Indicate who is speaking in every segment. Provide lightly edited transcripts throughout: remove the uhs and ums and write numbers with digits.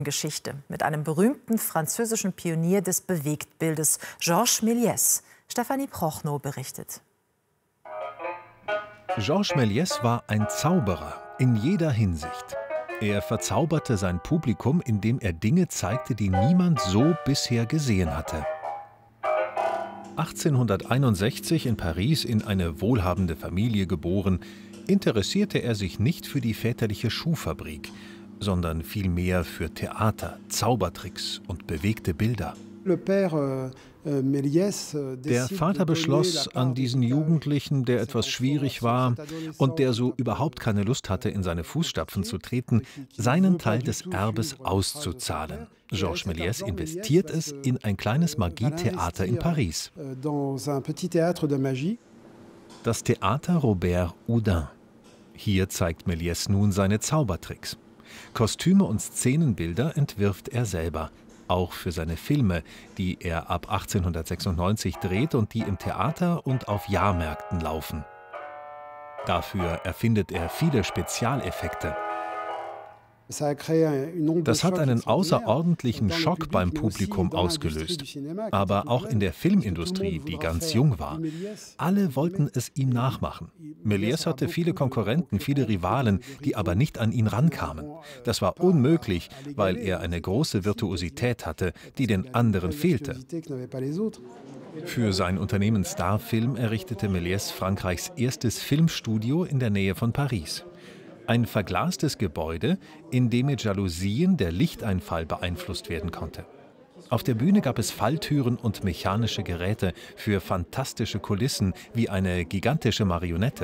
Speaker 1: Geschichte mit einem berühmten französischen Pionier des Bewegtbildes, Georges Méliès. Stefanie Prochnow berichtet.
Speaker 2: Georges Méliès war ein Zauberer in jeder Hinsicht. Er verzauberte sein Publikum, indem er Dinge zeigte, die niemand so bisher gesehen hatte. 1861 in Paris in eine wohlhabende Familie geboren, interessierte er sich nicht für die väterliche Schuhfabrik, sondern vielmehr für Theater, Zaubertricks und bewegte Bilder. Der Vater beschloss, an diesen Jugendlichen, der etwas schwierig war und der so überhaupt keine Lust hatte, in seine Fußstapfen zu treten, seinen Teil des Erbes auszuzahlen. Georges Méliès investiert es in ein kleines Magietheater in Paris. Das Theater Robert Houdin. Hier zeigt Méliès nun seine Zaubertricks. Kostüme und Szenenbilder entwirft er selber. Auch für seine Filme, die er ab 1896 dreht und die im Theater und auf Jahrmärkten laufen. Dafür erfindet er viele Spezialeffekte. Das hat einen außerordentlichen Schock beim Publikum ausgelöst. Aber auch in der Filmindustrie, die ganz jung war. Alle wollten es ihm nachmachen. Méliès hatte viele Konkurrenten, viele Rivalen, die aber nicht an ihn rankamen. Das war unmöglich, weil er eine große Virtuosität hatte, die den anderen fehlte. Für sein Unternehmen Starfilm errichtete Méliès Frankreichs erstes Filmstudio in der Nähe von Paris. Ein verglastes Gebäude, in dem mit Jalousien der Lichteinfall beeinflusst werden konnte. Auf der Bühne gab es Falltüren und mechanische Geräte für fantastische Kulissen wie eine gigantische Marionette.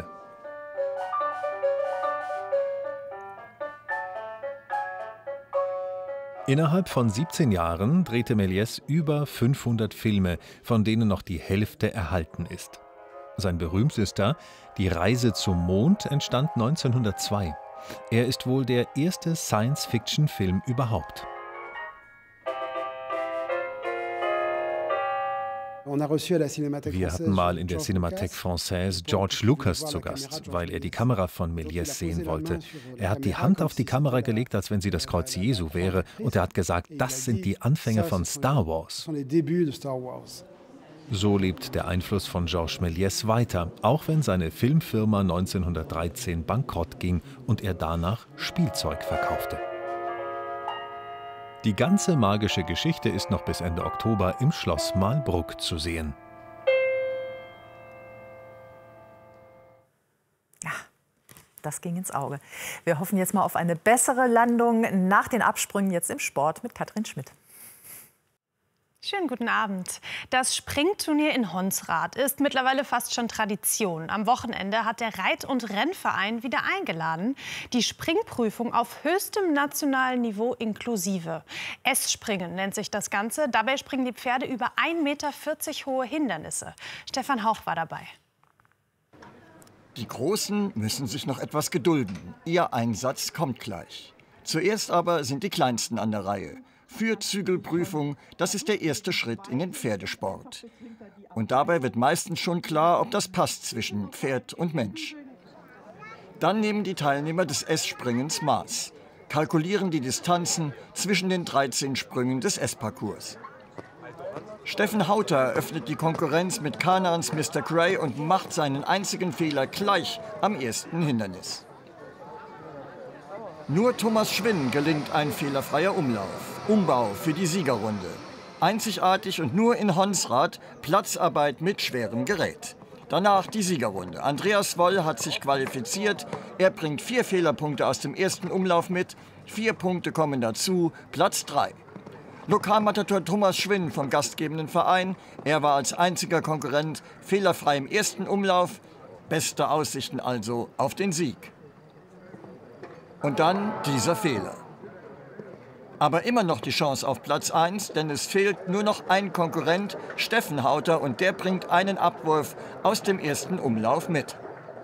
Speaker 2: Innerhalb von 17 Jahren drehte Méliès über 500 Filme, von denen noch die Hälfte erhalten ist. Sein berühmtester, Die Reise zum Mond, entstand 1902. Er ist wohl der erste Science-Fiction-Film überhaupt. Wir hatten mal in der Cinémathèque Française George Lucas zu Gast, weil er die Kamera von Méliès sehen wollte. Er hat die Hand auf die Kamera gelegt, als wenn sie das Kreuz Jesu wäre, und er hat gesagt, das sind die Anfänge von Star Wars. So lebt der Einfluss von Georges Méliès weiter, auch wenn seine Filmfirma 1913 bankrott ging und er danach Spielzeug verkaufte. Die ganze magische Geschichte ist noch bis Ende Oktober im Schloss Malbruck zu sehen.
Speaker 1: Ja, das ging ins Auge. Wir hoffen jetzt mal auf eine bessere Landung nach den Absprüngen jetzt im Sport mit Katrin Schmidt.
Speaker 3: Schönen guten Abend. Das Springturnier in Honsrad ist mittlerweile fast schon Tradition. Am Wochenende hat der Reit- und Rennverein wieder eingeladen. Die Springprüfung auf höchstem nationalen Niveau inklusive. S-Springen nennt sich das Ganze. Dabei springen die Pferde über 1,40 Meter hohe Hindernisse. Stefan Hauch war dabei.
Speaker 4: Die Großen müssen sich noch etwas gedulden. Ihr Einsatz kommt gleich. Zuerst aber sind die Kleinsten an der Reihe. Führzügelprüfung, das ist der erste Schritt in den Pferdesport. Und dabei wird meistens schon klar, ob das passt zwischen Pferd und Mensch. Dann nehmen die Teilnehmer des S-Springens Maß, kalkulieren die Distanzen zwischen den 13 Sprüngen des S-Parcours. Steffen Hauter öffnet die Konkurrenz mit Kanaans Mr. Gray und macht seinen einzigen Fehler gleich am ersten Hindernis. Nur Thomas Schwinn gelingt ein fehlerfreier Umbau für die Siegerrunde. Einzigartig und nur in Honsrad Platzarbeit mit schwerem Gerät. Danach die Siegerrunde. Andreas Woll hat sich qualifiziert. Er bringt 4 Fehlerpunkte aus dem ersten Umlauf mit. 4 Punkte kommen dazu, Platz 3. Lokalmatador Thomas Schwinn vom gastgebenden Verein. Er war als einziger Konkurrent fehlerfrei im ersten Umlauf. Beste Aussichten also auf den Sieg. Und dann dieser Fehler. Aber immer noch die Chance auf Platz 1, denn es fehlt nur noch ein Konkurrent, Steffen Hauter, und der bringt einen Abwurf aus dem ersten Umlauf mit.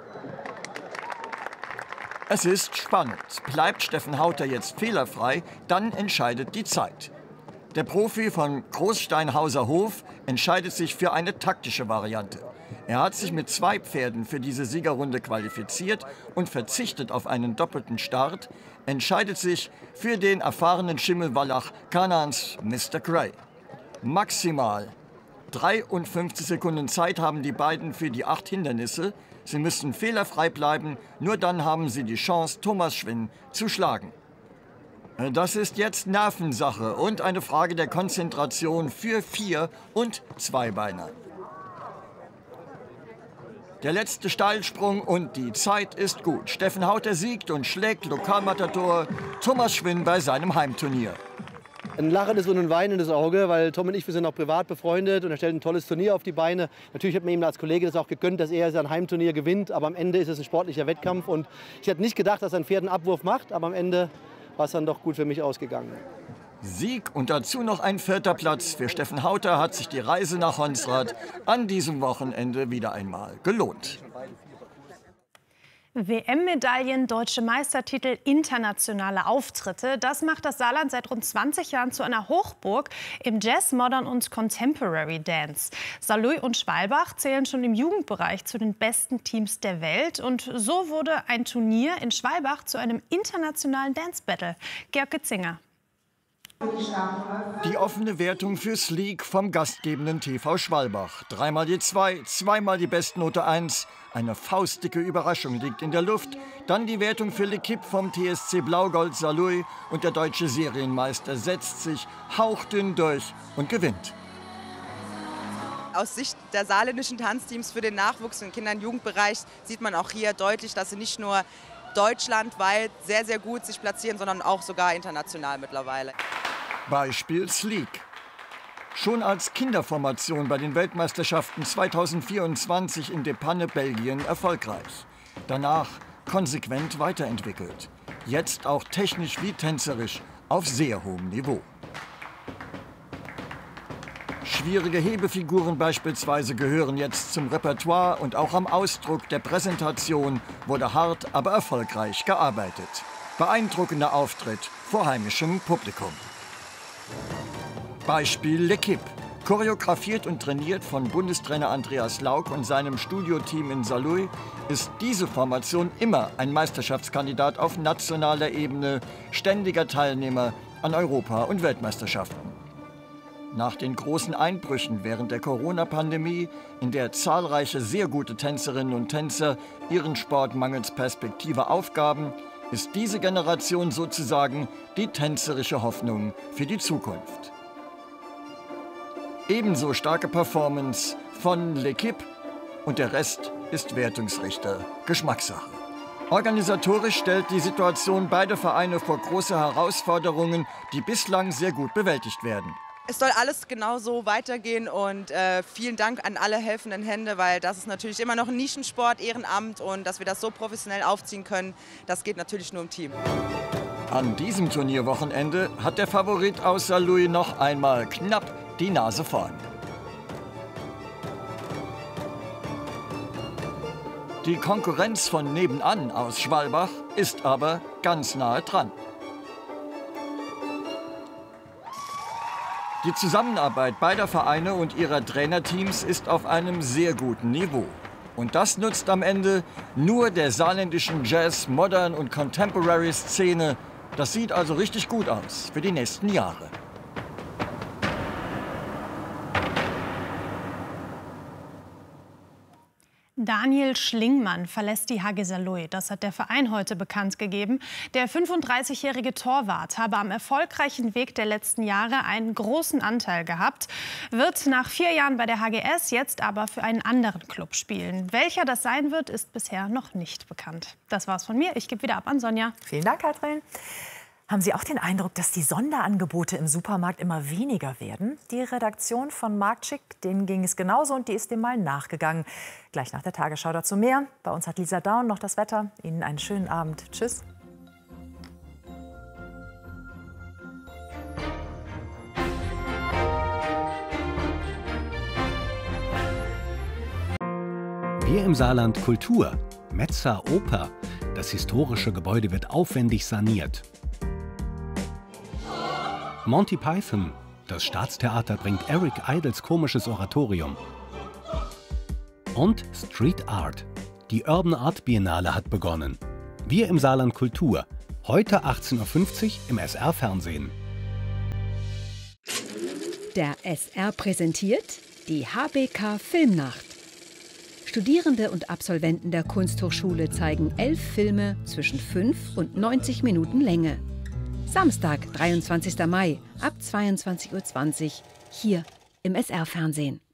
Speaker 4: Es ist spannend. Bleibt Steffen Hauter jetzt fehlerfrei, dann entscheidet die Zeit. Der Profi von Großsteinhauser Hof entscheidet sich für eine taktische Variante. Er hat sich mit 2 Pferden für diese Siegerrunde qualifiziert und verzichtet auf einen doppelten Start. entscheidet sich für den erfahrenen Schimmelwallach Kanaans Mr. Gray. Maximal 53 Sekunden Zeit haben die beiden für die 8 Hindernisse. Sie müssen fehlerfrei bleiben, nur dann haben sie die Chance, Thomas Schwinn zu schlagen. Das ist jetzt Nervensache und eine Frage der Konzentration für 4- und Zweibeiner. Der letzte Steilsprung und die Zeit ist gut. Steffen Hauter siegt und schlägt Lokalmatador Thomas Schwinn bei seinem Heimturnier.
Speaker 5: Ein lachendes und ein weinendes Auge, weil Tom und ich, wir sind auch privat befreundet und er stellt ein tolles Turnier auf die Beine. Natürlich hat mir ihm als Kollege das auch gegönnt, dass er sein Heimturnier gewinnt, aber am Ende ist es ein sportlicher Wettkampf und ich hätte nicht gedacht, dass er ein Pferd einen Abwurf macht, aber am Ende war es dann doch gut für mich ausgegangen.
Speaker 4: Sieg und dazu noch ein 4. Platz für Steffen Hauter hat sich die Reise nach Honsrad an diesem Wochenende wieder einmal gelohnt.
Speaker 3: WM-Medaillen, deutsche Meistertitel, internationale Auftritte. Das macht das Saarland seit rund 20 Jahren zu einer Hochburg im Jazz, Modern und Contemporary Dance. Saarlouis und Schwalbach zählen schon im Jugendbereich zu den besten Teams der Welt. Und so wurde ein Turnier in Schwalbach zu einem internationalen Dance-Battle. Georg Getzinger.
Speaker 4: Die offene Wertung fürs League vom gastgebenden TV Schwalbach. 3-mal die 2, 2-mal die Bestnote 1. Eine faustdicke Überraschung liegt in der Luft. Dann die Wertung für L'Equipe vom TSC Blau-Gold Saarlouis. Und der deutsche Serienmeister setzt sich hauchdünn durch und gewinnt.
Speaker 6: Aus Sicht der saarländischen Tanzteams für den Nachwuchs im Kinder- und Jugendbereich sieht man auch hier deutlich, dass sie nicht nur deutschlandweit sehr, sehr gut sich platzieren, sondern auch sogar international mittlerweile.
Speaker 4: Beispiel Sleek. Schon als Kinderformation bei den Weltmeisterschaften 2024 in De Panne, Belgien, erfolgreich. Danach konsequent weiterentwickelt. Jetzt auch technisch wie tänzerisch auf sehr hohem Niveau. Schwierige Hebefiguren beispielsweise gehören jetzt zum Repertoire und auch am Ausdruck der Präsentation wurde hart, aber erfolgreich gearbeitet. Beeindruckender Auftritt vor heimischem Publikum. Beispiel L'Equipe. Choreografiert und trainiert von Bundestrainer Andreas Lauk und seinem Studioteam in Saarlouis ist diese Formation immer ein Meisterschaftskandidat auf nationaler Ebene, ständiger Teilnehmer an Europa- und Weltmeisterschaften. Nach den großen Einbrüchen während der Corona-Pandemie, in der zahlreiche sehr gute Tänzerinnen und Tänzer ihren Sport mangels Perspektive aufgaben, ist diese Generation sozusagen die tänzerische Hoffnung für die Zukunft. Ebenso starke Performance von L'Equipe und der Rest ist Wertungsrichter Geschmackssache. Organisatorisch stellt die Situation beide Vereine vor große Herausforderungen, die bislang sehr gut bewältigt werden.
Speaker 6: Es soll alles genauso weitergehen und vielen Dank an alle helfenden Hände, weil das ist natürlich immer noch ein Nischensport, Ehrenamt und dass wir das so professionell aufziehen können, das geht natürlich nur im Team.
Speaker 4: An diesem Turnierwochenende hat der Favorit aus Saarlouis noch einmal knapp die Nase vorn. Die Konkurrenz von nebenan aus Schwalbach ist aber ganz nahe dran. Die Zusammenarbeit beider Vereine und ihrer Trainerteams ist auf einem sehr guten Niveau. Und das nutzt am Ende nur der saarländischen Jazz-, Modern- und Contemporary-Szene. Das sieht also richtig gut aus für die nächsten Jahre.
Speaker 3: Daniel Schlingmann verlässt die HG Saarlouis. Das hat der Verein heute bekannt gegeben. Der 35-jährige Torwart habe am erfolgreichen Weg der letzten Jahre einen großen Anteil gehabt, wird nach 4 Jahren bei der HGS jetzt aber für einen anderen Club spielen. Welcher das sein wird, ist bisher noch nicht bekannt. Das war's von mir. Ich gebe wieder ab an Sonja.
Speaker 1: Vielen Dank, Katrin. Haben Sie auch den Eindruck, dass die Sonderangebote im Supermarkt immer weniger werden? Die Redaktion von Marktschick, denen ging es genauso und die ist dem mal nachgegangen. Gleich nach der Tagesschau dazu mehr. Bei uns hat Lisa Daun noch das Wetter. Ihnen einen schönen Abend. Tschüss.
Speaker 7: Wir im Saarland Kultur. Metzer Oper. Das historische Gebäude wird aufwendig saniert. Monty Python. Das Staatstheater bringt Eric Idles komisches Oratorium. Und Street Art. Die Urban Art Biennale hat begonnen. Wir im Saarland Kultur. Heute 18:50 Uhr im SR-Fernsehen.
Speaker 8: Der SR präsentiert die HBK Filmnacht. Studierende und Absolventen der Kunsthochschule zeigen 11 Filme zwischen 5 und 90 Minuten Länge. Samstag, 23. Mai ab 22:20 Uhr hier im SR-Fernsehen.